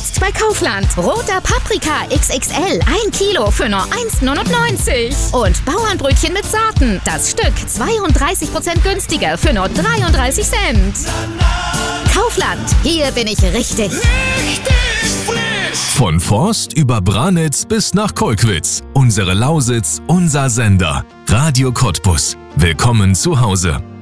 Jetzt bei Kaufland. Roter Paprika XXL, 1 Kilo für nur 1,99. Und Bauernbrötchen mit Saaten. Das Stück 32% günstiger für nur 33 Cent. Kaufland, hier bin ich richtig. Von Forst über Branitz bis nach Kolkwitz. Unsere Lausitz, unser Sender. Radio Cottbus. Willkommen zu Hause.